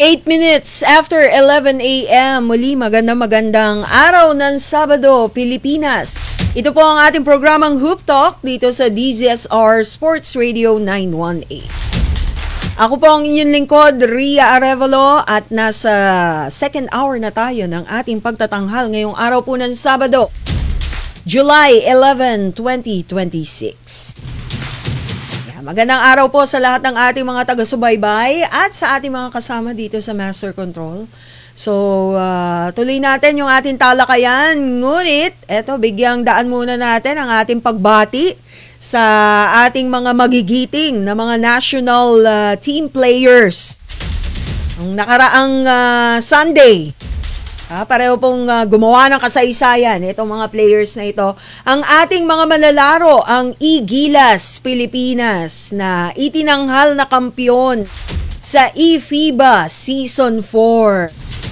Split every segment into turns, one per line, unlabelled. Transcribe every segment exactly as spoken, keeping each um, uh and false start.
eight minutes after eleven a m Muli magandang magandang araw ng Sabado, Pilipinas. Ito po ang ating programang Hoop Talk dito sa D Z S R Sports Radio nine one eight. Ako po ang inyong lingkod, Ria Arevalo, at nasa second hour na tayo ng ating pagtatanghal ngayong araw po ng Sabado, July eleventh, twenty twenty-six. Magandang araw po sa lahat ng ating mga taga-subaybay at sa ating mga kasama dito sa Master Control. So, uh, tuloy natin yung ating talakayan. Ngunit, eto, bigyang daan muna natin ang ating pagbati sa ating mga magigiting na mga national uh, team players. Ang nakaraang uh, Sunday, Ah, pareho pong uh, gumawa ng kasaysayan itong mga players na ito. Ang ating mga manlalaro, ang E-Gilas Pilipinas na itinanghal na kampiyon sa E-FIBA Season four.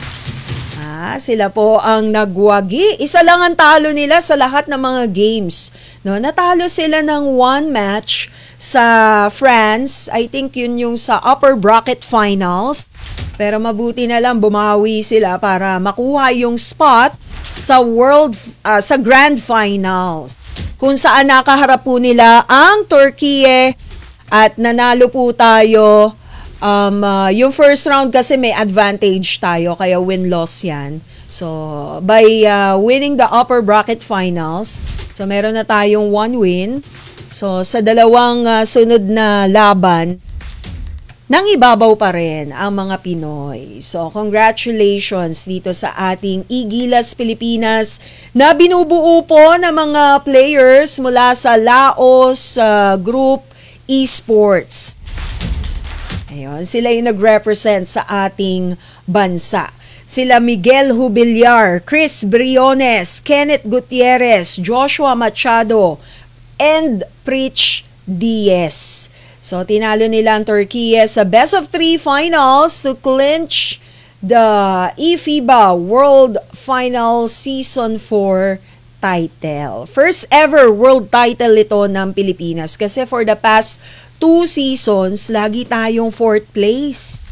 Ah, sila po ang nagwagi. Isa lang ang talo nila sa lahat ng mga games. No, natalo sila ng one match sa France. I think yun yung sa upper bracket finals. Pero mabuti na lang bumawi sila para makuha yung spot sa world uh, sa grand finals. Kung saan nakaharap po nila ang Turkey at nanalo po tayo. Um, uh, yung first round kasi may advantage tayo kaya win-loss yan. So by uh, winning the upper bracket finals, so meron na tayong one win. So sa dalawang uh, sunod na laban, nang ibabaw pa rin ang mga Pinoy. So, congratulations dito sa ating E-Gilas Pilipinas na binubuo po ng mga players mula sa Laos uh, Group Esports. Ayun, sila yung nag-represent sa ating bansa. Sila Miguel Hubillar, Chris Briones, Kenneth Gutierrez, Joshua Machado, and Preach Diaz. So, tinalo nila ang Turkey sa best of three finals to clinch the E-FIBA World Final Season four title. First ever world title ito ng Pilipinas kasi for the past two seasons, lagi tayong fourth place.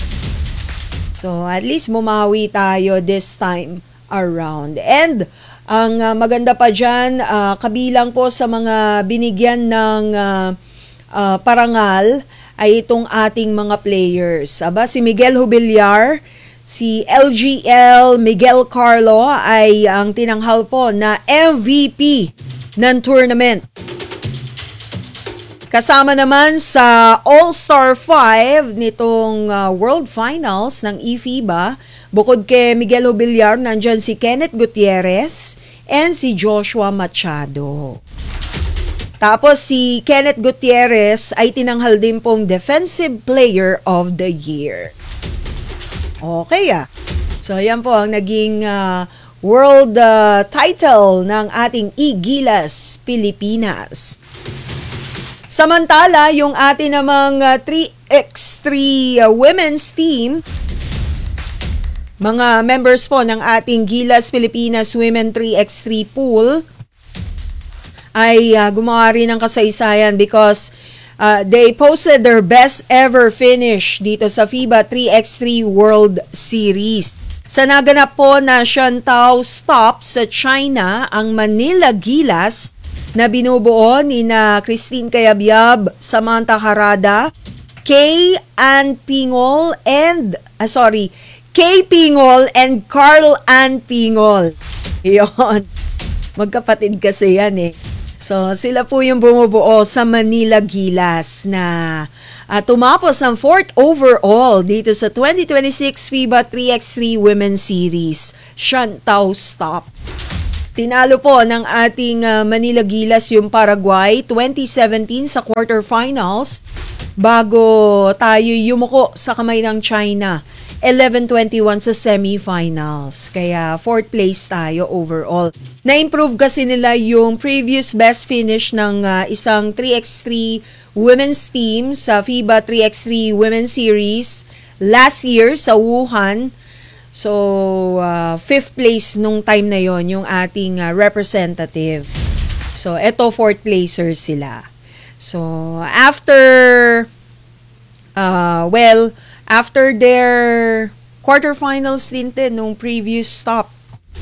So, at least bumawi tayo this time around. And, ang uh, maganda pa dyan, uh, kabilang po sa mga binigyan ng uh, Uh, parangal ay itong ating mga players. Aba, si Miguel Hubillar, si L G L Miguel Carlo ay ang tinanghal po na M V P ng tournament. Kasama naman sa All-Star five nitong uh, World Finals ng E-FIBA, bukod kay Miguel Hubillar, nandyan si Kenneth Gutierrez and si Joshua Machado. Tapos si Kenneth Gutierrez ay tinanghal din pong Defensive Player of the Year. Okay ah. So yan po ang naging uh, world uh, title ng ating E-Gilas Pilipinas. Samantala, yung ating namang uh, three by three uh, women's team, mga members po ng ating Gilas Pilipinas Women three by three pool, ay uh, gumawa rin ng kasaysayan because uh, they posted their best ever finish dito sa FIBA three by three World Series. Sa naganap po na Shantao Stop sa China, ang Manila Gilas na binubuo ni na Christine Cayabyab, Samantha Harada, Kay Ann Pingol and uh, sorry, Kay Pingol and Carl Ann Pingol. Iyon. Magkapatid kasi yan eh. So, sila po yung bumubuo sa Manila Gilas na uh, tumapos ng fourth overall dito sa twenty twenty-six FIBA three by three Women's Series, Shantao Stop. Tinalo po ng ating uh, Manila Gilas yung Paraguay twenty seventeen sa quarterfinals bago tayo yumuko sa kamay ng China eleven twenty-one sa semifinals. Kaya fourth place tayo overall. Na-improve kasi nila yung previous best finish ng uh, isang three by three women's team sa FIBA three by three Women's Series last year sa Wuhan. So, uh, fifth place nung time na yon yung ating uh, representative. So, eto fourth placers sila. So, after, uh, well, after their quarterfinals din din nung previous stop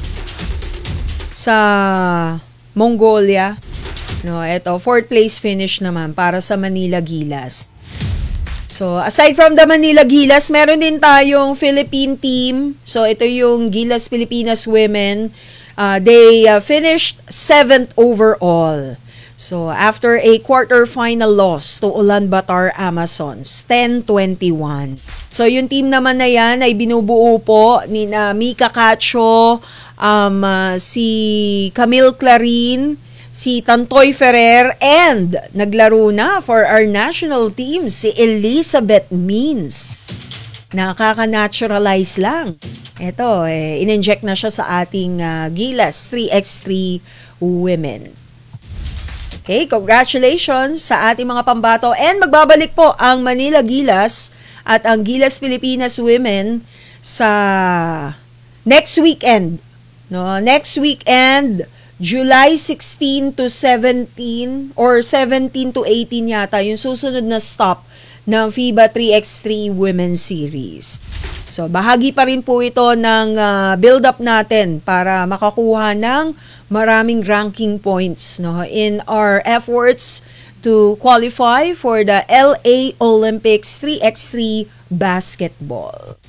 sa Mongolia. No, eto, fourth place finish naman para sa Manila Gilas. So, aside from the Manila Gilas, meron din tayong Philippine team. So, ito yung Gilas Pilipinas Women. Uh, they uh, finished seventh overall. So, after a quarterfinal loss to Ulaanbaatar Amazons, ten twenty-one. So, yung team naman na yan ay binubuo po ni na Mika Cacho, um, uh, si Camille Clarin, si Tantoy Ferrer, and naglaro na for our national team, si Elizabeth Means. Nakaka-naturalize lang. Ito, eh, in-inject na siya sa ating uh, Gilas three by three women. Okay, congratulations sa ating mga pambato. And magbabalik po ang Manila Gilas at ang Gilas Pilipinas Women sa next weekend. No, next weekend, July sixteen to seventeen or seventeen to eighteen yata yung susunod na stop ng FIBA three by three Women's Series. So, bahagi pa rin po ito ng uh, build-up natin para makakuha ng maraming ranking points, no, in our efforts to qualify for the L A Olympics three by three basketball.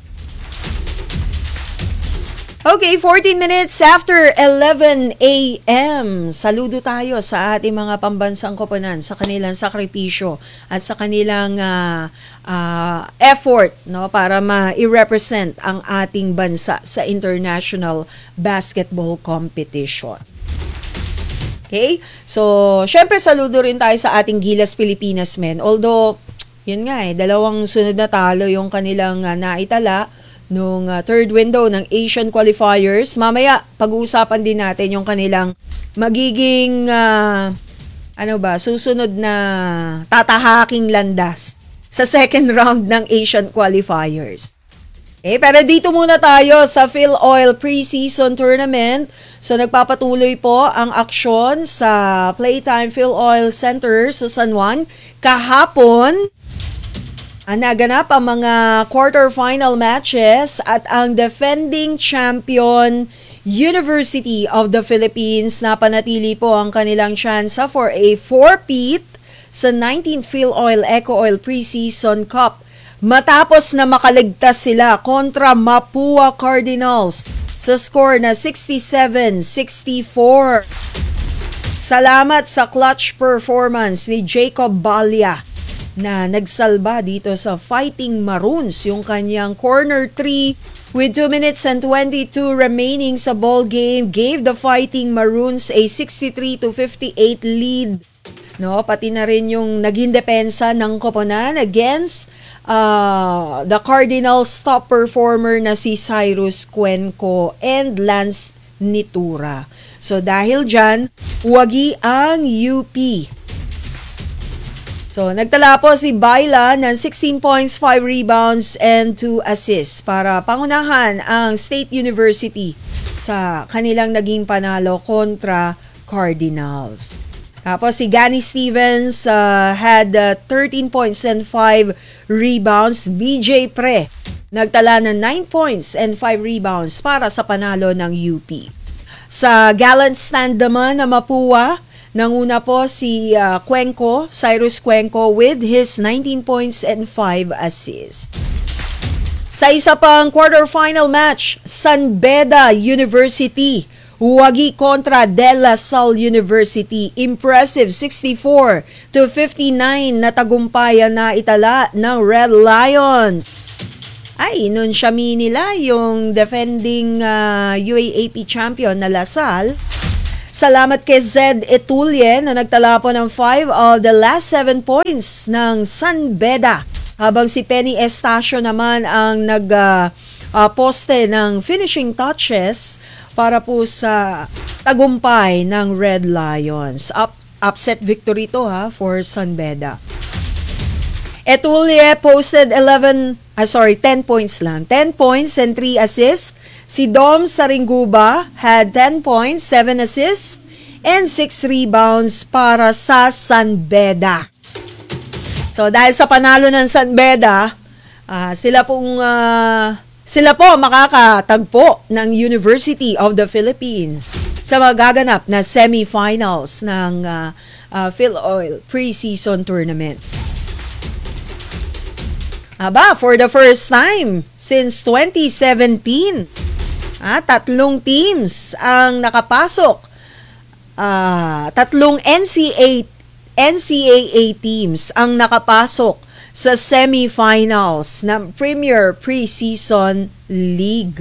Okay, fourteen minutes after eleven a.m. Saludo tayo sa ating mga pambansang koponan sa kanilang sakripisyo at sa kanilang uh, uh, effort, no, para ma-represent ang ating bansa sa international basketball competition. Okay? So, syempre saludo rin tayo sa ating Gilas Pilipinas men. Although, yun nga eh, dalawang sunod na talo yung kanilang uh, naitala nung uh, third window ng Asian qualifiers. Mamaya, pag-uusapan din natin yung kanilang magiging, uh, ano ba, susunod na tatahaking landas sa second round ng Asian qualifiers. Okay, pero dito muna tayo sa PhilOil Preseason Tournament. So, nagpapatuloy po ang aksyon sa Playtime PhilOil Center sa San Juan. Kahapon, ang naganap ang mga quarterfinal matches at ang defending champion University of the Philippines na panatili po ang kanilang tsansa for a four-peat sa nineteenth PhilOil Eco Oil Preseason Cup matapos na makaligtas sila kontra Mapua Cardinals sa score na sixty-seven sixty-four. Salamat sa clutch performance ni Jacob Balya na nagsalba dito sa Fighting Maroons. Yung kanyang corner three with two minutes and twenty-two remaining sa ball game gave the Fighting Maroons a sixty-three to fifty-eight lead. No, pati na rin yung naging depensa ng koponan against uh, the Cardinals top performer na si Cyrus Cuenco and Lance Nitura. So dahil dyan, wagi ang U P. So, nagtala po si Baila ng sixteen points, five rebounds, and two assists para pangunahan ang State University sa kanilang naging panalo kontra Cardinals. Tapos si Gani Stevens uh, had uh, thirteen points and five rebounds. B J Pre nagtala ng nine points and five rebounds para sa panalo ng U P. Sa gallant stand naman na Mapua, nanguna po si uh, Cuenco, Cyrus Cuenco with his nineteen points and five assists. Sa isa pang quarterfinal match, San Beda University wagi kontra De La Salle University. Impressive sixty-four to fifty-nine na tagumpayan na itala ng Red Lions. Ay, nun siya nila yung defending uh, U A A P champion na La Salle. Salamat kay Zed Etulien na nagtala po ng five of the last seven points ng San Beda. Habang si Penny Estacio naman ang nag uh, uh, poste ng finishing touches para po sa tagumpay ng Red Lions. Up, upset victory to ha for San Beda. Etulie posted eleven, ah, sorry, ten points lang. ten points and three assists. Si Dom Saringuba had ten points, seven assists, and six rebounds para sa San Beda. So dahil sa panalo ng San Beda, Ah, sila pong ah, sila po makakatagpo ng University of the Philippines sa magaganap na semifinals ng uh, uh, PhilOil Preseason Tournament. Aba, for the first time since twenty seventeen, ah, tatlong teams ang nakapasok. Ah, tatlong N C A A N C A A teams ang nakapasok sa semifinals ng Premier Preseason League.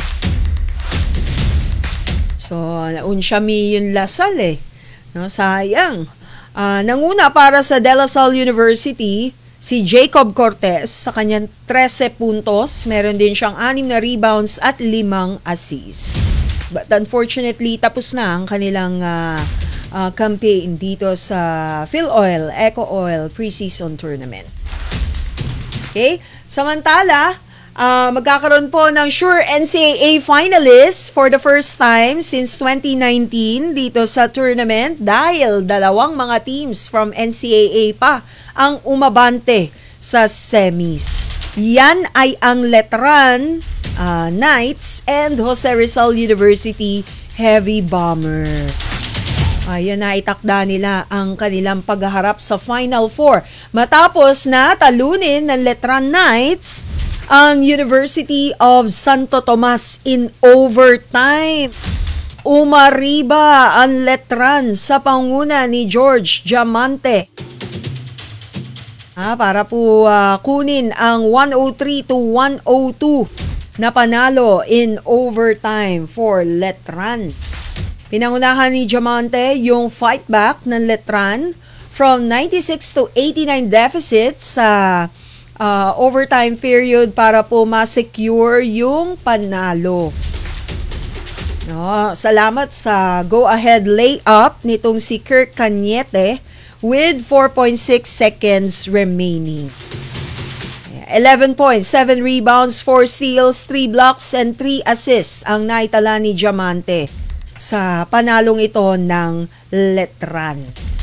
So, naunsyami yung Lasal eh. No, sayang. Uh, nanguna para sa De La Salle University, si Jacob Cortez sa kanyang thirteen puntos. Meron din siyang anim na rebounds at limang assists. But unfortunately, tapos na ang kanilang uh, uh, campaign dito sa PhilOil Eco Oil Preseason Tournament. Okay? Samantala, uh, magkakaroon po ng sure N C A A finalists for the first time since twenty nineteen dito sa tournament dahil dalawang mga teams from N C A A pa ang umabante sa semis. Yan ay ang Letran uh, Knights and Jose Rizal University Heavy Bomber. Ayan na, itakda nila ang kanilang paghaharap sa Final Four. Matapos na talunin ng Letran Knights ang University of Santo Tomas in overtime. Umariba ang Letran sa panguna ni George Diamante. Ah, para po uh, kunin ang one oh three to one oh two na panalo in overtime for Letran. Pinangunahan ni Diamante yung fight back ng Letran from ninety-six to eighty-nine deficit sa uh, overtime period para po ma-secure yung panalo. No, salamat sa go-ahead layup nitong si Kirk Cañete with four point six seconds remaining. eleven points, seven rebounds, four steals, three blocks, and three assists ang naitala ni Diamante sa panalong ito ng Letran.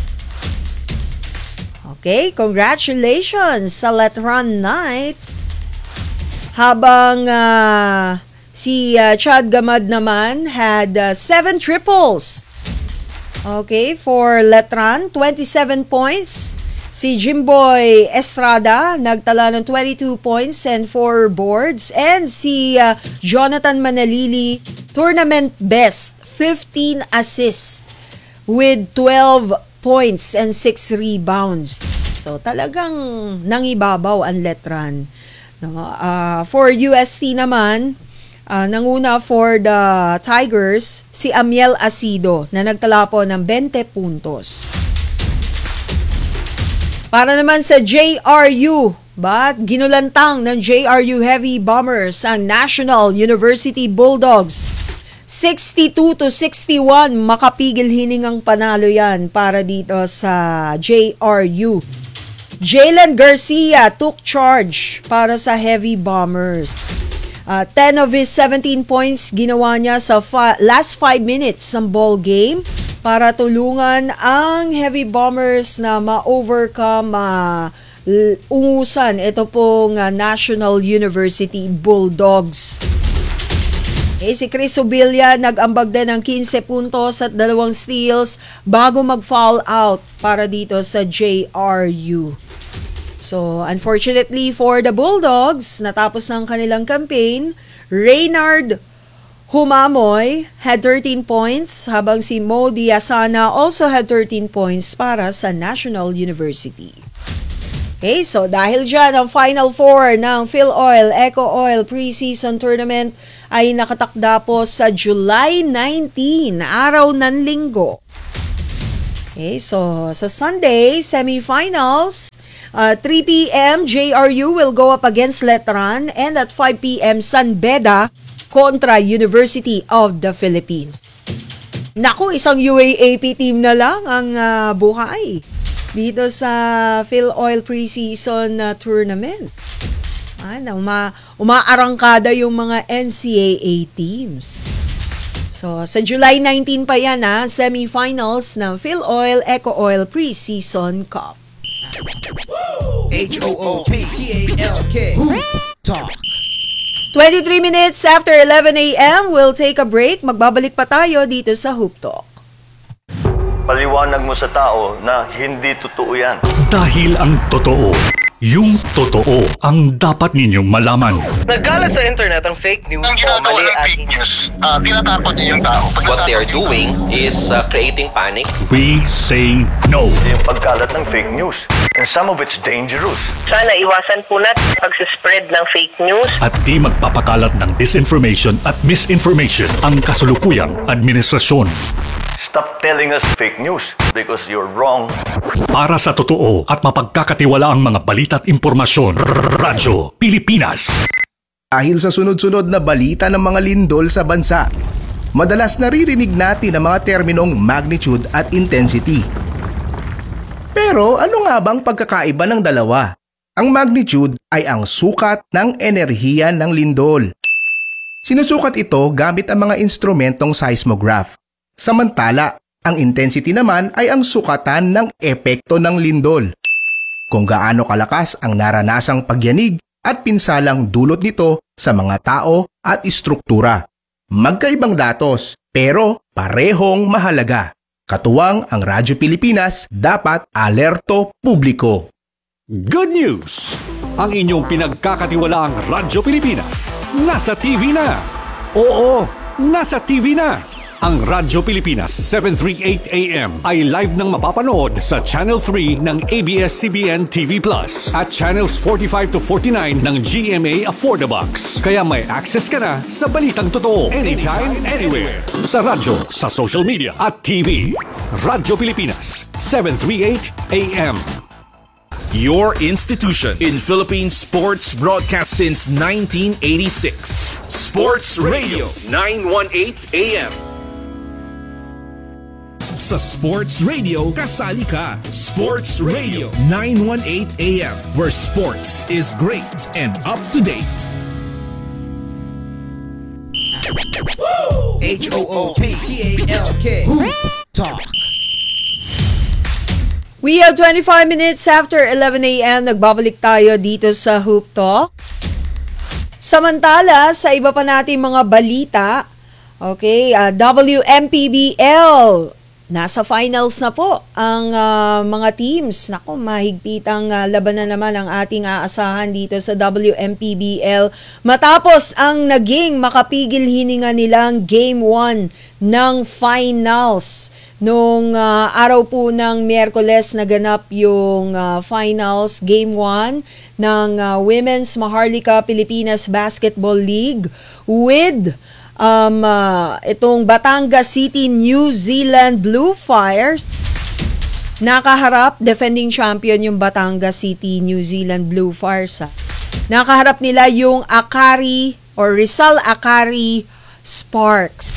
Okay, congratulations sa Letran Knights. Habang uh, si uh, Chad Gamad naman had uh, seven triples. Okay, for Letran, twenty-seven points. Si Jimboy Estrada nagtala ng twenty-two points and four boards. And si uh, Jonathan Manalili, tournament best, fifteen assists with twelve points and six rebounds. So talagang nangibabaw ang Letran. No, uh, for U S T naman, uh, nanguna for the Tigers si Amiel Asido na nagtala po ng twenty puntos. Para naman sa J R U, but ginulantang ng J R U Heavy Bombers ang National University Bulldogs. sixty-two to sixty-one, makapigil hiningang panalo yan para dito sa J R U. Jalen Garcia took charge para sa Heavy Bombers. Uh, ten of his seventeen points ginawa niya sa fa- last five minutes ng ball game para tulungan ang Heavy Bombers na ma-overcome, uh, ungusan ito pong uh, National University Bulldogs. Okay, si Chris Ubilla nag-ambag din ng fifteen puntos at dalawang steals bago mag-foul out para dito sa J R U. So, unfortunately for the Bulldogs, natapos ng kanilang campaign, Reynard Humamoy had thirteen points habang si Mo Diazana also had thirteen points para sa National University. Okay, so dahil dyan ang Final Four ng PhilOil Eco Oil Preseason Tournament ay nakatakda po sa July nineteenth, araw ng linggo. Okay, so sa Sunday, semifinals, uh, three p.m. J R U will go up against Letran and at five p.m. San Beda kontra University of the Philippines. Naku, isang U A A P team na lang ang uh, buhay dito sa PhilOil Preseason uh, Tournament. Ano, uma, umaarangkada yung mga N C A A teams. So, sa July nineteenth pa yan ha, semifinals ng PhilOil Eco Oil Preseason Cup.
H O O P T A L K. Hoop Talk.
twenty-three minutes after eleven a.m. We'll take a break. Magbabalik pa tayo dito sa Hoop Talk.
Paliwanag mo sa tao na hindi totoo yan.
Dahil ang totoo, yung totoo ang dapat ninyong malaman.
Nagkalat sa internet ang fake news
Ang
o
ginagawa
mali
ng
at
fake news, uh, tinatakot niyo yung tao.
What they are doing is uh, creating panic.
We say no.
Yung pagkalat ng fake news. And some of it's dangerous.
Sana iwasan po natin pag-spread ng fake news.
At di magpapakalat ng disinformation at misinformation ang kasulukuyang administrasyon.
Stop telling us fake news because you're wrong.
Para sa totoo at mapagkakatiwalaang mga balita at impormasyon, Radyo Pilipinas.
Dahil sa sunod-sunod na balita ng mga lindol sa bansa, madalas naririnig natin ang mga terminong magnitude at intensity. Pero ano nga bang pagkakaiba ng dalawa? Ang magnitude ay ang sukat ng enerhiya ng lindol. Sinusukat ito gamit ang mga instrumentong seismograph. Samantala, ang intensity naman ay ang sukatan ng epekto ng lindol. Kung gaano kalakas ang naranasang pagyanig at pinsalang dulot nito sa mga tao at istruktura. Magkaibang datos, pero parehong mahalaga. Katuwang ang Radyo Pilipinas, dapat alerto publiko.
Good news! Ang inyong pinagkakatiwalaang Radyo Pilipinas nasa T V na. Oo, nasa T V na. Ang Radyo Pilipinas seven thirty-eight A M ay live nang mapapanood sa Channel three ng A B S C B N T V Plus at Channels forty-five to forty-nine ng G M A Affordabox. Kaya may access ka na sa balitang totoo anytime, anywhere. Sa radyo, sa social media at T V. Radyo Pilipinas seven thirty-eight A M.
Your institution in Philippine sports broadcast since nineteen eighty-six. Sports Radio nine eighteen A M. Sa Sports Radio, kasali ka. Sports Radio nine eighteen A M, where sports is great and up to date.
H O O P T A L K. Hoop Talk.
We have twenty-five minutes after eleven a.m. Nagbabalik tayo dito sa Hoop Talk. Samantala, sa iba pa nating mga balita, okay, uh, W M P B L. Nasa finals na po ang uh, mga teams. Nako, mahigpitang uh, labanan naman ang ating aasahan dito sa W M P B L. Matapos ang naging makapigil hininga nilang Game one ng finals. Nung uh, araw po ng Miyerkules naganap yung uh, finals, Game one ng uh, Women's Maharlika Pilipinas Basketball League with Um, uh, itong Batangas City New Zealand Blue Fires. Nakaharap, defending champion yung Batangas City New Zealand Blue Fires. Ha? Nakaharap nila yung Akari or Rizal Akari Sparks.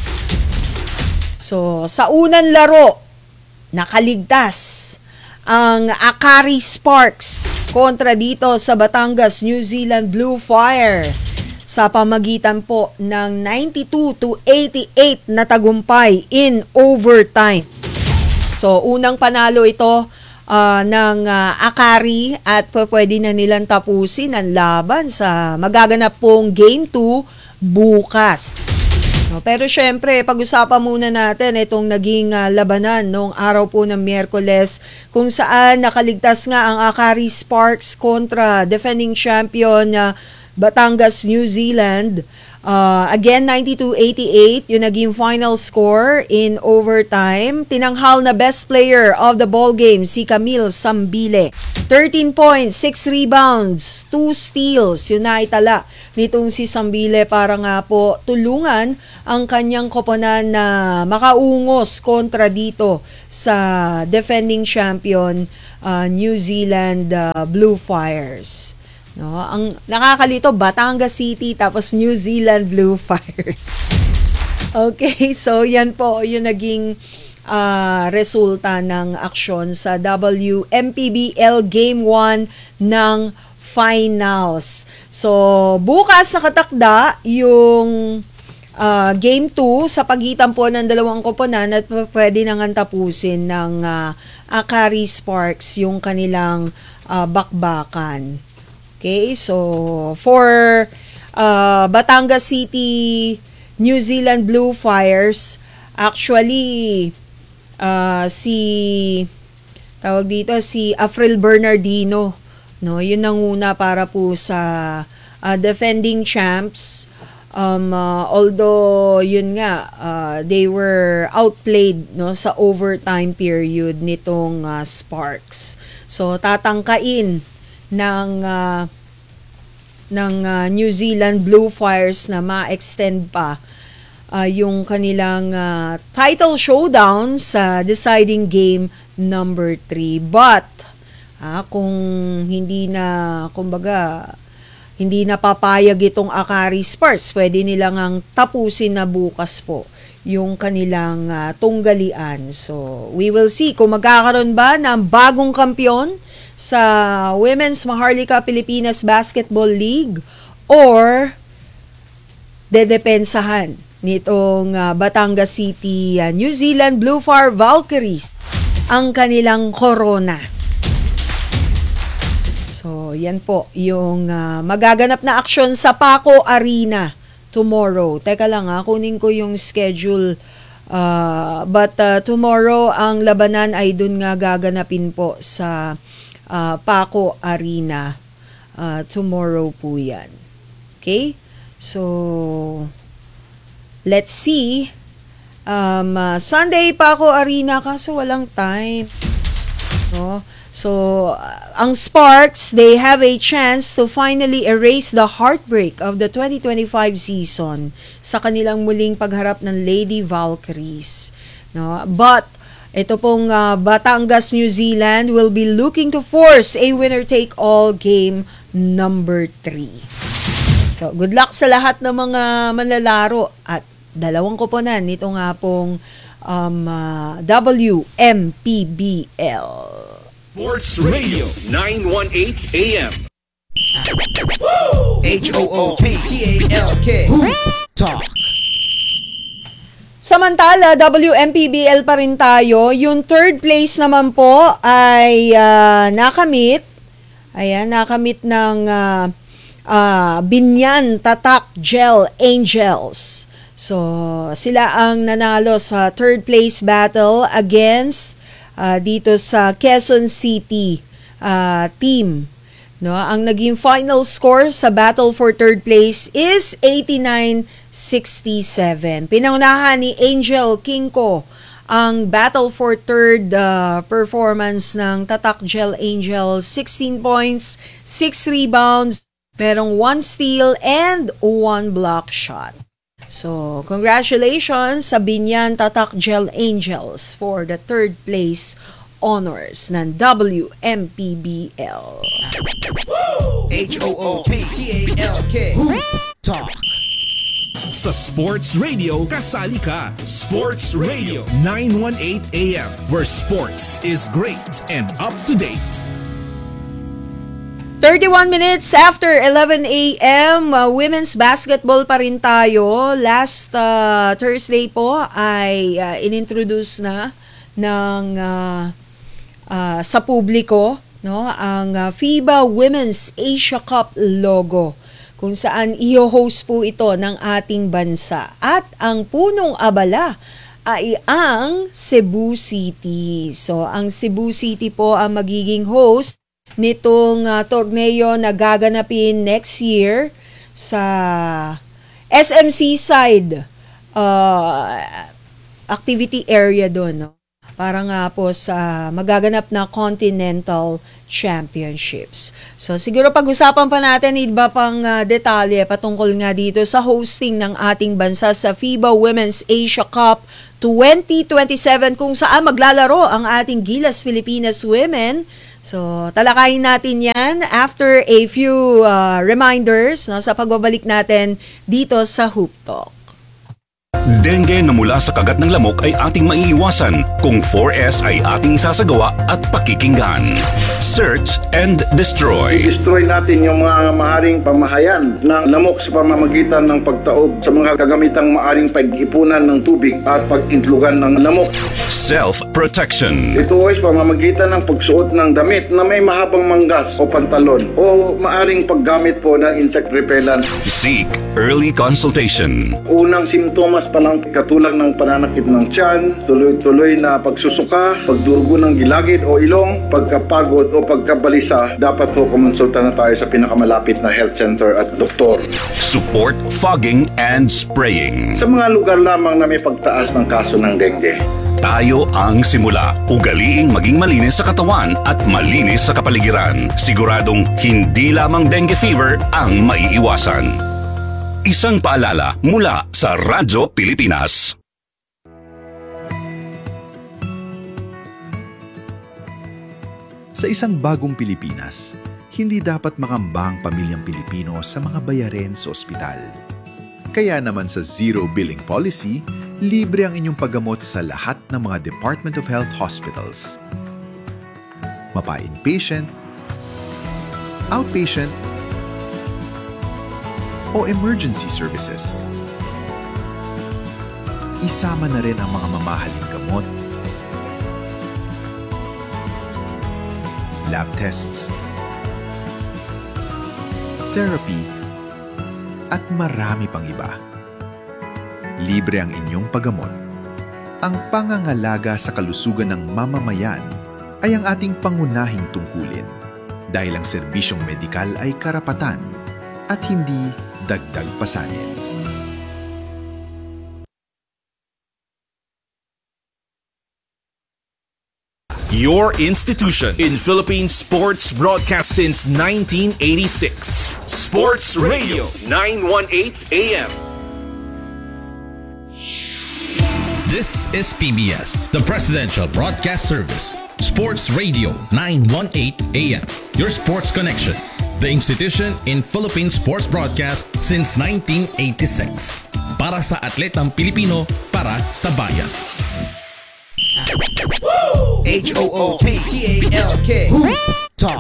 So, sa unang laro, nakaligtas ang Akari Sparks kontra dito sa Batangas New Zealand Blue Fire sa pamagitan po ng ninety-two to eighty-eight na tagumpay in overtime. So, unang panalo ito uh, ng uh, Akari at pwede na nilang tapusin ang laban sa magaganap pong Game two bukas. No, pero syempre, pag-usapan muna natin itong naging uh, labanan noong araw po ng Miyerkules kung saan nakaligtas nga ang Akari Sparks kontra defending champion na uh, Batangas, New Zealand. Uh, again, ninety-two eighty-eight, yung naging final score in overtime. Tinanghal na best player of the ball game, si Camille Sambile. thirteen points, six rebounds, two steals. Yun na itala nitong si Sambile para nga po tulungan ang kanyang koponan na makaungos kontra dito sa defending champion uh, New Zealand uh, Blue Fires. No, ang nakakalito, Batangas City tapos New Zealand Blue Fires. Okay, so yan po yung naging uh, resulta ng aksyon sa W M P B L Game one ng finals. So, bukas nakatakda yung uh, Game two sa pagitan po ng dalawang koponan at pwede nang tapusin ng uh, Akari Sparks yung kanilang uh, bakbakan. Okay, so for uh, Batangas City, New Zealand Blue Fires, actually uh, si tawag dito si Afril Bernardino, no, yun nanguna para po sa uh, defending champs. Um, uh, although yun nga uh, they were outplayed, no, sa overtime period nitong uh, Sparks. So tatangkain ng uh, ng uh, New Zealand Blue Fires na ma-extend pa uh, yung kanilang uh, title showdown sa deciding game number three. But uh, kung hindi na kumbaga hindi napapayag itong Akari Sparks, pwede nilang ang tapusin na bukas po yung kanilang uh, tunggalian. So, we will see kung magkakaroon ba ng bagong kampyon sa Women's Maharlika Pilipinas Basketball League or dedepensahan nitong uh, Batangas City uh, New Zealand Blue Fire Valkyries ang kanilang corona. So, yan po yung uh, magaganap na aksyon sa Paco Arena tomorrow. Teka lang ha, kunin ko yung schedule. Uh, but uh, tomorrow, ang labanan ay dun nga gaganapin po sa uh, Paco Arena. Uh, tomorrow po yan. Okay? So, let's see. Um, uh, Sunday, Paco Arena, kaso walang time. No? So, uh, ang Sparks, they have a chance to finally erase the heartbreak of the twenty twenty-five season sa kanilang muling pagharap ng Lady Valkyries. No? But, ito pong uh, Batangas, New Zealand will be looking to force a winner-take-all game number three. So, good luck sa lahat ng mga manlalaro at dalawang koponan nito nga pong um, uh, W M P B L.
Sports Radio nine eighteen A M.
H O O P T A L K. Hoop Talk.
Samantala, W M P B L pa rin tayo. Yung third place naman po ay uh, nakamit. Ayan, nakamit ng uh, uh, Binyan Tatak Gel Angels. So, sila ang nanalo sa third place battle against Uh, dito sa Quezon City uh, team. No, ang naging final score sa battle for third place is eighty-nine sixty-seven. Pinaunahan ni Angel Kingko ang battle for third uh, performance ng Tatak Gel Angels. sixteen points, six rebounds, merong one steal and one block shot. So, congratulations sa Binyan Tatak Gel Angels for the third place honors ng W M P B L.
H O O P T A L K. Hoop Talk.
Sa Sports Radio, kasali ka. Sports Radio nine eighteen A M, where sports is great and up to date.
thirty-one minutes after eleven A M, uh, women's basketball pa rin tayo. Last uh, Thursday po ay uh, inintroduce na ng uh, uh, sa publiko, no, ang uh, FIBA Women's Asia Cup logo, kung saan i-host po ito ng ating bansa. At ang punong abala ay ang Cebu City. So, ang Cebu City po ang magiging host nitong uh, torneo na gaganapin next year sa S M C side uh, activity area doon, no? Para nga po sa magaganap na Continental Championships. So siguro pag-usapan pa natin iba pang uh, detalye patungkol nga dito sa hosting ng ating bansa sa FIBA Women's Asia Cup twenty twenty-seven, kung saan maglalaro ang ating Gilas Pilipinas Women. So, talakayin natin yan after a few uh, reminders, no, sa pagbabalik natin dito sa Hoop Talk.
Dengue na mula sa kagat ng lamok ay ating maiiwasan kung four S ay ating isasagawa at pakikinggan. Search and destroy.
Destroy natin yung mga maaaring pamahayan ng lamok sa pamamagitan ng pagtaob sa mga kagamitang maaaring pag-ipunan ng tubig at pag-intlugan ng lamok.
Self-protection.
Ito ay pamamagitan ng pagsuot ng damit na may mahabang manggas o pantalon o maaaring paggamit po ng insect repellent.
Seek early consultation.
Unang simptomas pa lang katulad ng pananakit ng tiyan, tuloy-tuloy na pagsusuka, pagdurugo ng gilagid o ilong, pagkapagod o pagkabalisa, dapat po kumonsulta na tayo sa pinakamalapit na health center at doktor.
Support fogging and spraying.
Sa mga lugar lamang na may pagtaas ng kaso ng dengue,
tayo ang simula. Ugaliing maging malinis sa katawan at malinis sa kapaligiran. Siguradong hindi lamang dengue fever ang maiiwasan. Isang paalala mula sa Radyo Pilipinas.
Sa isang bagong Pilipinas, hindi dapat makamba ang pamilyang Pilipino sa mga bayarin sa ospital. Kaya naman sa Zero Billing Policy, libre ang inyong paggamot sa lahat ng mga Department of Health hospitals. Mapa-inpatient, outpatient, o emergency services. Isama na rin ang mga mamahaling gamot, lab tests, therapy, at marami pang iba. Libre ang inyong paggamot. Ang pangangalaga sa kalusugan ng mamamayan ay ang ating pangunahing tungkulin dahil ang serbisyong medikal ay karapatan at hindi dagdag pasanin.
Your institution in Philippine sports broadcast since nineteen eighty-six. Sports Radio nine eighteen A M.
This is P B S, the Presidential Broadcast Service. Sports Radio nine eighteen A M. Your sports connection. The institution in Philippine sports broadcast since nineteen eighty-six. Para sa atletang Pilipino, para sa bayan. H O O P T A L K. Talk.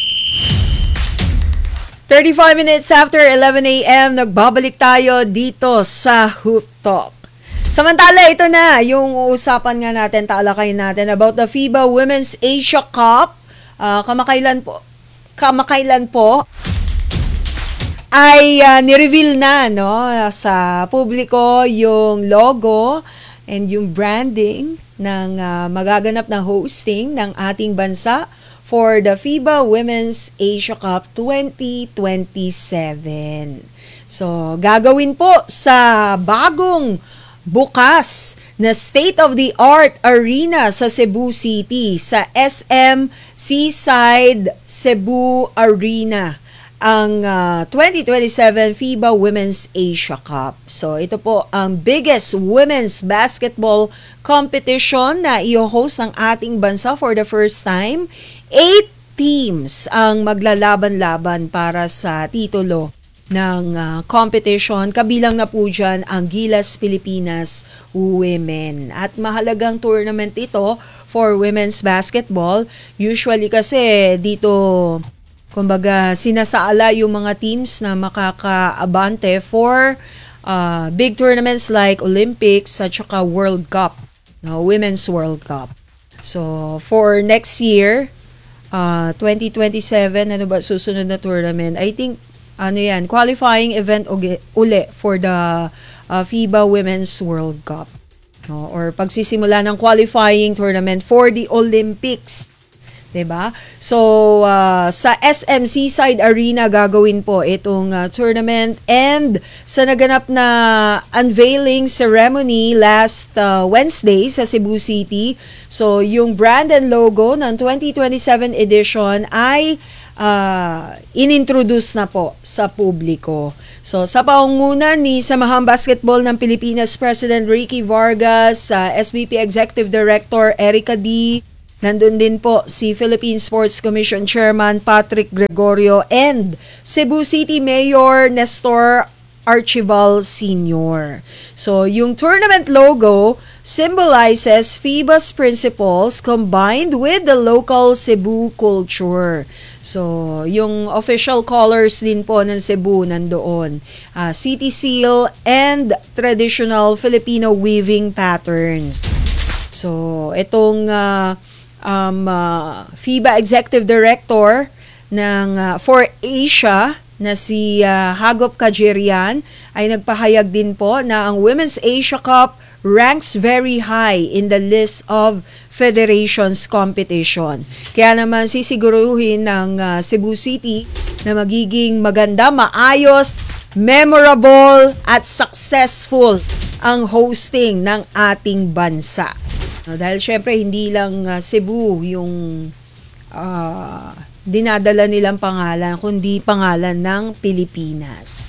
thirty-five minutes after eleven A M, nagbabalik tayo dito sa Hoop Talk. Samantala, ito na yung usapan nga natin, talakayin natin about the FIBA Women's Asia Cup. Uh, kamakailan po, kamakailan po ay uh, nireveal na no, sa publiko yung logo and yung branding ng uh, magaganap na hosting ng ating bansa for the FIBA Women's Asia Cup twenty twenty-seven. So, gagawin po sa bagong bukas na state-of-the-art arena sa Cebu City, sa S M Seaside Cebu Arena, ang uh, twenty twenty-seven FIBA Women's Asia Cup. So, ito po ang biggest women's basketball competition na i-host ng ating bansa for the first time. Eight teams ang maglalaban-laban para sa titulo ng uh, competition. Kabilang na po dyan ang Gilas Pilipinas Women. At mahalagang tournament ito for women's basketball. Usually kasi dito, kumbaga, sinasaala yung mga teams na makakaabante for uh, big tournaments like Olympics at saka World Cup, no, Women's World Cup. So, for next year, uh, twenty twenty-seven, ano ba susunod na tournament? I think, ano yan, qualifying event uli, uli for the uh, FIBA Women's World Cup. No? Or pagsisimula ng qualifying tournament for the Olympics. Diba? So, uh, sa S M Seaside Arena gagawin po itong uh, tournament, and sa naganap na unveiling ceremony last uh, Wednesday sa Cebu City, so yung brand and logo ng twenty twenty-seven edition ay uh, inintroduce na po sa publiko. So, sa paungunan ni Samahang Basketball ng Pilipinas President Ricky Vargas, uh, S B P Executive Director Erica D., nandun din po si Philippine Sports Commission Chairman Patrick Gregorio and Cebu City Mayor Nestor Archival Senior. So, yung tournament logo symbolizes FIBA's principles combined with the local Cebu culture. So, yung official colors din po ng Cebu nandoon. Uh, city seal and traditional Filipino weaving patterns. So, itong uh, um, uh, FIBA Executive Director ng uh, for Asia na si uh, Hagop Kajirian ay nagpahayag din po na ang Women's Asia Cup ranks very high in the list of federations competition. Kaya naman sisiguruhin ng uh, Cebu City na magiging maganda, maayos, memorable at successful ang hosting ng ating bansa. No, dahil syempre hindi lang uh, Cebu yung uh, dinadala nilang pangalan, kundi pangalan ng Pilipinas.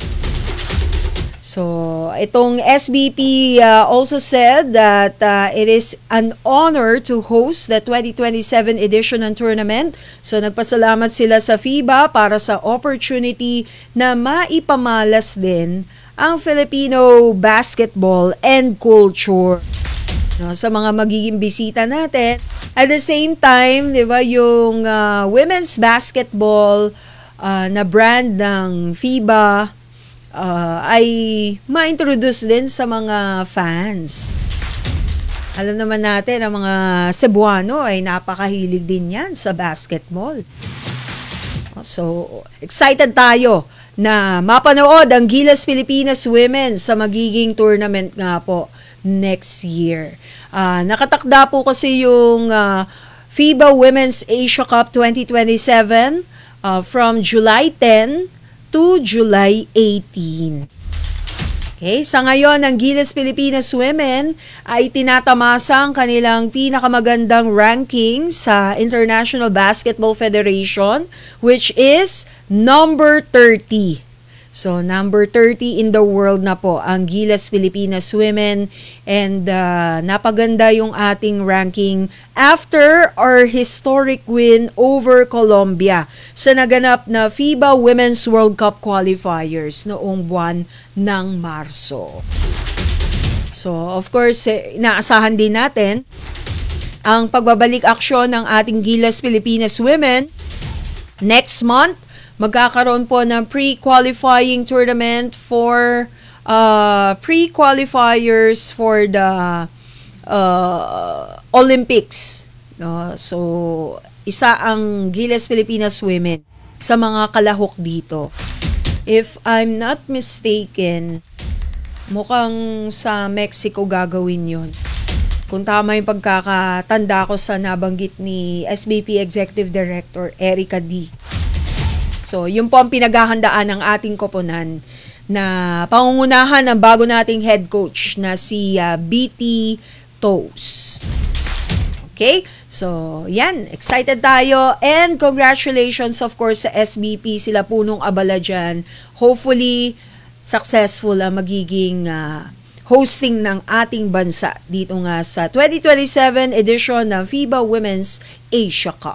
So, itong S B P uh, also said that uh, it is an honor to host the twenty twenty-seven edition ng tournament. So, nagpasalamat sila sa FIBA para sa opportunity na maipamalas din ang Filipino basketball and culture, no, sa mga magiging bisita natin. At the same time, di ba, yung uh, women's basketball uh, na brand ng FIBA uh, ay ma-introduce din sa mga fans. Alam naman natin, ang mga Cebuano ay napakahilig din yan sa basketball. So, excited tayo na mapanood ang Gilas Pilipinas Women sa magiging tournament nga po next year. Uh, nakatakda po kasi yung uh, FIBA Women's Asia Cup twenty twenty-seven uh, from July tenth to July eighteenth. Okay, sa ngayon, ang Gilas Pilipinas Women ay tinatamasa ang kanilang pinakamagandang ranking sa International Basketball Federation, which is number thirty. So, number thirty in the world na po ang Gilas Pilipinas Women, and uh, napaganda yung ating ranking after our historic win over Colombia sa naganap na FIBA Women's World Cup qualifiers noong buwan ng Marso. So, of course, eh, inaasahan din natin ang pagbabalik aksyon ng ating Gilas Pilipinas Women next month. Magkakaroon po ng pre-qualifying tournament for uh, pre-qualifiers for the uh, Olympics. No? So, isa ang Gilas Pilipinas Women sa mga kalahok dito. If I'm not mistaken, mukhang sa Mexico gagawin yon. Kung tama yung pagkakatanda ko sa nabanggit ni S B P Executive Director Erica D. So, yun po ang pinaghahandaan ng ating koponan na pangungunahan ng bago nating head coach na si uh, B T Toes. Okay? So, yan. Excited tayo. And congratulations, of course, sa S B P. Sila punong abala dyan. Hopefully, successful ang magiging uh, hosting ng ating bansa dito nga sa twenty twenty-seven edition ng FIBA Women's Asia Cup.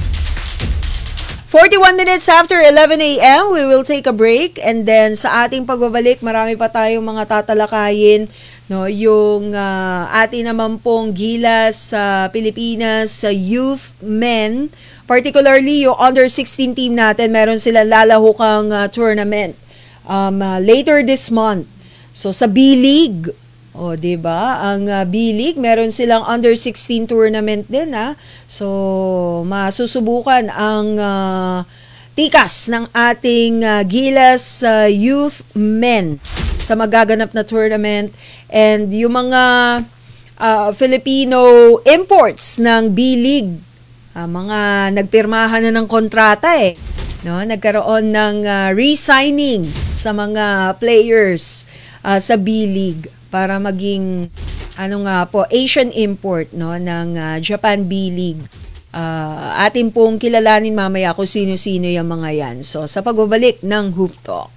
forty-one minutes after eleven a.m., we will take a break, and then sa ating pagbabalik, marami pa tayong mga tatalakayin, no, yung uh, ating naman pong Gilas sa uh, Pilipinas sa uh, youth men, particularly yung under sixteen team natin, meron silang lalahukang uh, tournament um, uh, later this month. So sa B-League, o, oh, diba? Ang uh, B-League, meron silang under sixteen tournament din, ha? So, masusubukan ang uh, tikas ng ating uh, Gilas uh, youth men sa magaganap na tournament. And yung mga uh, Filipino imports ng B-League, uh, mga nagpirmahan na ng kontrata, eh. No? Nagkaroon ng uh, re-signing sa mga players uh, sa B-League para maging ano nga po Asian import, no, ng uh, Japan B-League. Uh, atin pong kilalanin mamaya kung sino-sino yung mga yan. So sa pagbabalik ng Hoop Talk.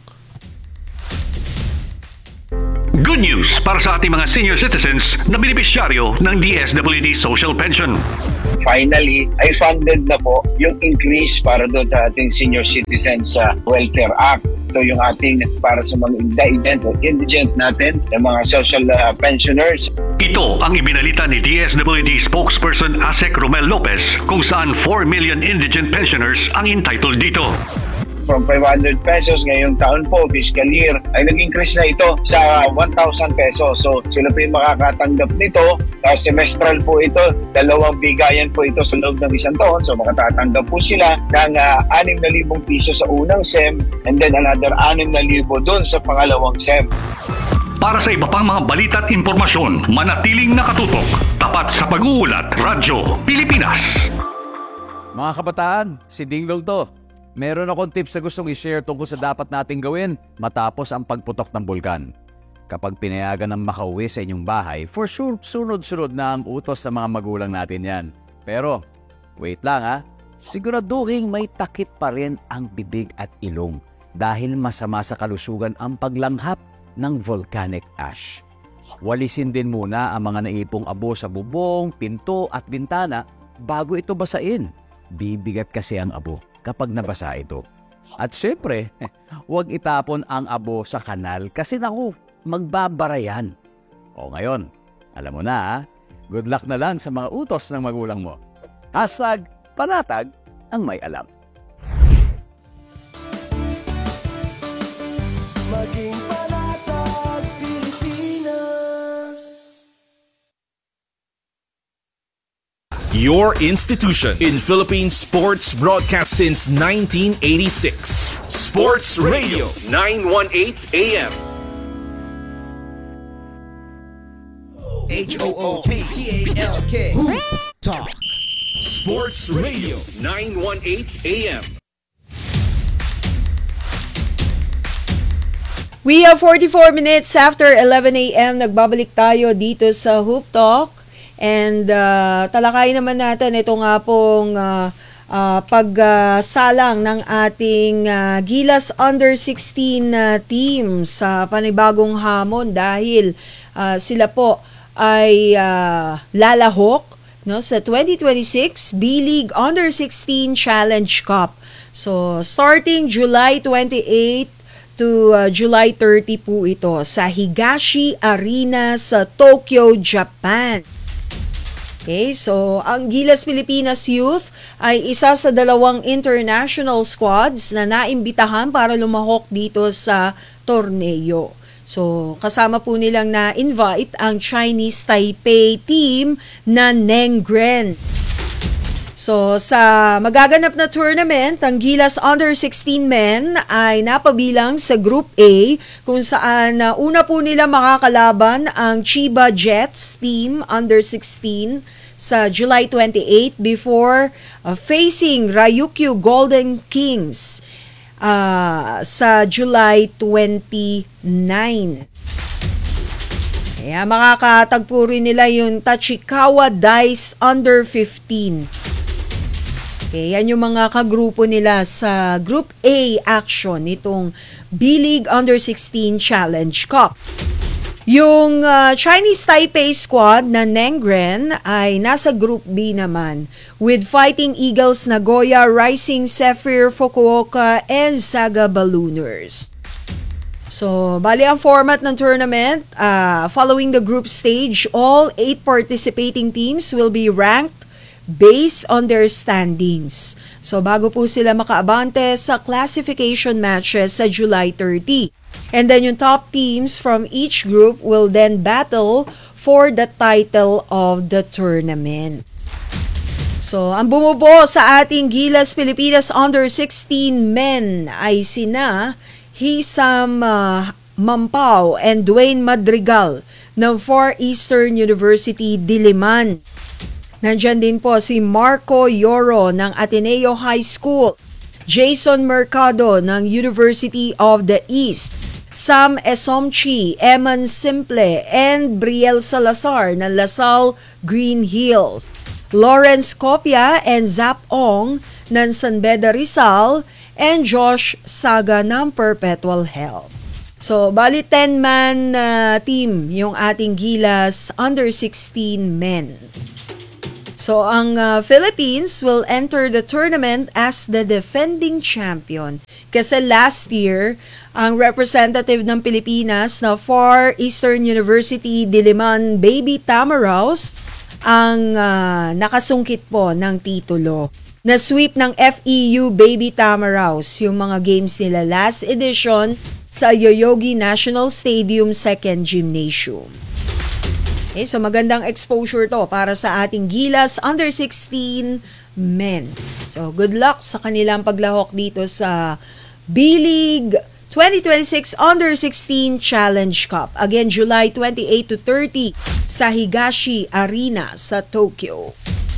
Good news para sa ating mga senior citizens na benepisyaryo ng D S W D Social Pension.
Finally, ay funded na po yung increase para doon sa ating Senior Citizens uh, Welfare Act. Ito yung ating para sa mga indigent o indigent natin, yung mga social uh, pensioners.
Ito ang ibinalita ni D S W D spokesperson Asek Romel Lopez kung saan four million indigent pensioners ang entitled dito.
From five hundred pesos ngayong taon po, fiscal year, ay nag-increase na ito sa one thousand pesos. So sila po yung makakatanggap nito. Uh, semestral po ito, dalawang bigayan po ito sa loob ng isang taon. So makatatanggap po sila ng uh, six thousand piso sa unang S E M and then another six thousand doon sa pangalawang S E M.
Para sa iba pang mga balita at impormasyon, manatiling nakatutok. Tapat sa pag-uulat, Radyo Pilipinas.
Mga kabataan, si Dingdong to. Meron akong tips na gustong i-share tungkol sa dapat nating gawin matapos ang pagputok ng bulkan. Kapag pinayagan ng makauwi sa inyong bahay, for sure, sunod-sunod na ang utos ng mga magulang natin yan. Pero, wait lang ha, siguraduhin may takip pa rin ang bibig at ilong dahil masama sa kalusugan ang paglanghap ng volcanic ash. Walisin din muna ang mga naipong abo sa bubong, pinto at bintana bago ito basain. Bibigat kasi ang abo kapag nabasa ito. At syempre, huwag itapon ang abo sa kanal kasi naku, magbabara yan. O ngayon, alam mo na ha, good luck na lang sa mga utos ng magulang mo. Hashtag panatag ang may alam.
Maging panatag Pilipinas.
Your institution in Philippine sports broadcast since nineteen eighty-six. Sports Radio nine eighteen A M.
H O O K T A L K Talk.
Sports Radio nine eighteen A M.
We have forty-four minutes after eleven A M. Nagbabalik tayo dito sa Hoop Talk. And uh, talakayin naman natin ito nga pong uh, uh, pagsalang uh, ng ating uh, Gilas under sixteen uh, team sa panibagong hamon dahil uh, sila po ay uh, lalahok no, sa twenty twenty-six B-League under sixteen Challenge Cup. So starting July twenty-eighth to uh, July thirtieth po ito sa Higashi Arena sa Tokyo, Japan. Okay, so ang Gilas Pilipinas Youth ay isa sa dalawang international squads na naimbitahan para lumahok dito sa torneo. So kasama po nilang na-invite ang Chinese Taipei team na Nenggren. So sa magaganap na tournament, ang Gilas under sixteen men ay napabilang sa Group A kung saan uh, una po nila makakalaban ang Chiba Jets team under sixteen sa July twenty-eighth before uh, facing Ryukyu Golden Kings uh, sa July twenty-ninth. Kaya makakatagpo rin nila yung Tachikawa Dice under fifteen. Okay, yan yung mga kagrupo nila sa Group A action itong B-League under sixteen Challenge Cup. Yung uh, Chinese Taipei squad na Nenggren ay nasa Group B naman with Fighting Eagles Nagoya, Rising Zephyr Fukuoka, and Saga Ballooners. So, bali ang format ng tournament, uh, following the group stage, all eight participating teams will be ranked based on their standings. So bago po sila makaabante sa classification matches sa July thirtieth. And then yung top teams from each group will then battle for the title of the tournament. So ang bumubuo sa ating Gilas Pilipinas under sixteen men ay sina Hisam uh, Mampao and Dwayne Madrigal ng Far Eastern University Diliman. Nandyan din po si Marco Yoro ng Ateneo High School, Jason Mercado ng University of the East, Sam Esomchi, Eman Simple, and Briel Salazar ng LaSalle Green Hills, Lawrence Copia and Zap Ong ng San Beda Rizal, and Josh Saga ng Perpetual Health. So, bali ten-man uh, team yung ating Gilas under sixteen men. So, ang uh, Philippines will enter the tournament as the defending champion. Kasi last year, ang representative ng Pilipinas na Far Eastern University Diliman Baby Tamaraws ang uh, nakasungkit po ng titulo. Na-sweep ng F E U Baby Tamaraws yung mga games nila last edition sa Yoyogi National Stadium Second Gymnasium. Okay, so magandang exposure to para sa ating Gilas under sixteen men. So good luck sa kanilang paglahok dito sa B-League twenty twenty-six under sixteen Challenge Cup. Again, July twenty-eighth to thirty sa Higashi Arena sa Tokyo.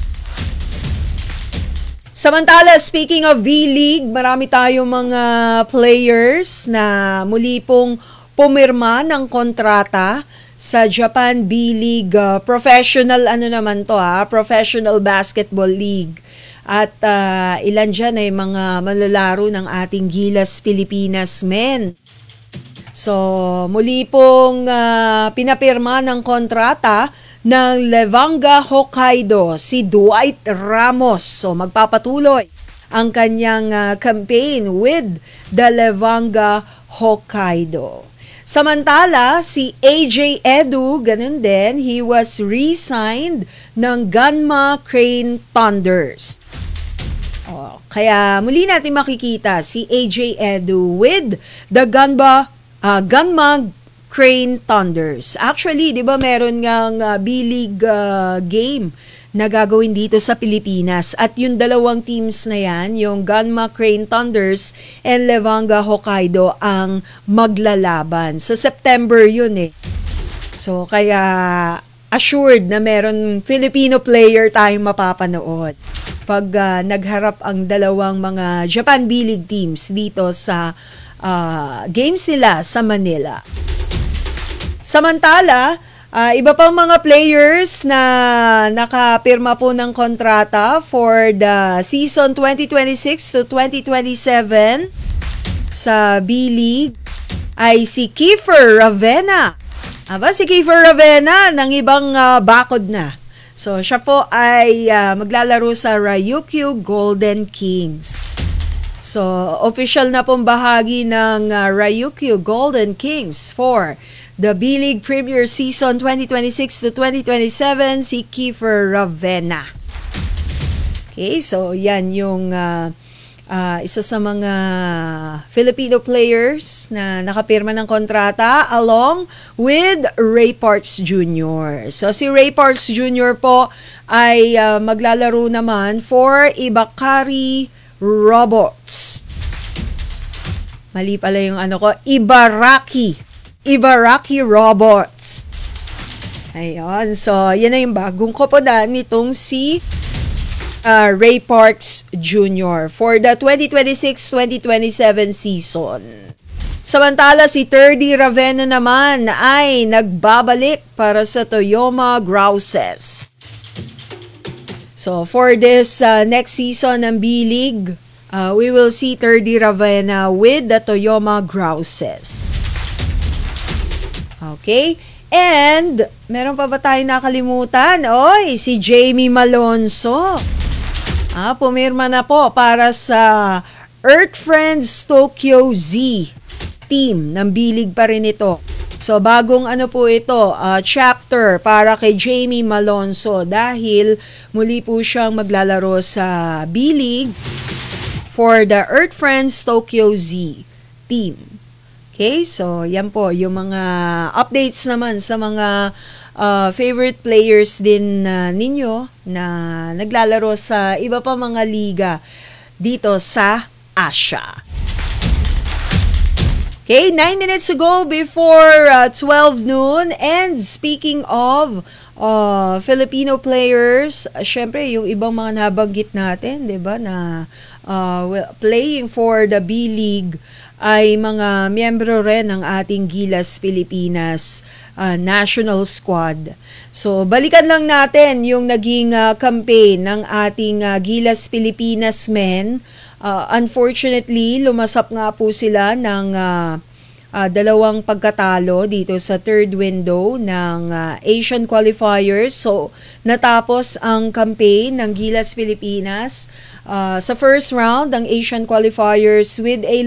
Samantala, speaking of V-League, marami tayong mga players na muli pong pumirma ng kontrata sa Japan B-League uh, professional ano naman to ha, Professional Basketball League. At uh, ilan dyan ay mga malalaro ng ating Gilas Pilipinas men. So muli pong uh, pinapirma ng kontrata ng Levanga Hokkaido si Dwight Ramos. So magpapatuloy ang kanyang uh, campaign with the Levanga Hokkaido. Samantala, si A J Edu, ganun din, he was re-signed ng Ganma Crane Thunders. Oh, kaya muli natin makikita si A J Edu with the Ganma, uh, Ganma Crane Thunders. Actually, di ba meron ngang uh, B-League uh, game na gagawin dito sa Pilipinas. At yung dalawang teams na yan, yung Ganma Crane Thunders and Levanga Hokkaido ang maglalaban. Sa September yun eh. So kaya assured na meron Filipino player tayong mapapanood pag uh, nagharap ang dalawang mga Japan B-League teams dito sa uh, games nila sa Manila. Samantala, Uh, iba pang mga players na nakapirma po ng kontrata for the season twenty twenty-six to twenty twenty-seven sa B-League ay si Kiefer Ravena. Aba, si Kiefer Ravena ng ibang uh, bakod na. So, siya po ay uh, maglalaro sa Ryukyu Golden Kings. So, official na pong bahagi ng uh, Ryukyu Golden Kings for the B-League Premier Season twenty twenty-six to twenty twenty-seven, si Kiefer Ravena. Okay, so yan yung uh, uh, isa sa mga Filipino players na nakapirma ng kontrata along with Ray Parks Junior So si Ray Parks Junior po ay uh, maglalaro naman for Ibakari Robots. Mali pala yung ano ko, Ibaraki. Ibaraki Robots. Ayun. So, yan na yung bagong koponan nitong si uh, Ray Parks Junior for the twenty twenty-six twenty twenty-seven season. Samantala, si Terdy Ravena naman ay nagbabalik para sa Toyoma Grouses. So, for this uh, next season ng B-League, uh, we will see Terdy Ravena with the Toyoma Grouses. Okay? And, meron pa ba tayong nakalimutan? Oy, si Jamie Malonzo. Ah, pumirma na po para sa Earth Friends Tokyo Z team ng B-League pa rin ito. So, bagong ano po ito, uh, chapter para kay Jamie Malonzo dahil muli po siyang maglalaro sa B-League for the Earth Friends Tokyo Z team. Okay, so yan po yung mga updates naman sa mga uh, favorite players din uh, ninyo na naglalaro sa iba pa mga liga dito sa Asia. Okay, nine minutes to go before uh, twelve noon. And speaking of uh, Filipino players, uh, syempre yung ibang mga nabanggit natin, di ba, na uh, playing for the B-League ay mga miyembro rin ng ating Gilas Pilipinas uh, national squad. So, balikan lang natin yung naging uh, campaign ng ating uh, Gilas Pilipinas men. Uh, unfortunately, lumasap nga po sila ng uh, uh, dalawang pagkatalo dito sa third window ng uh, Asian qualifiers. So, natapos ang campaign ng Gilas Pilipinas uh, sa first round ng Asian qualifiers with a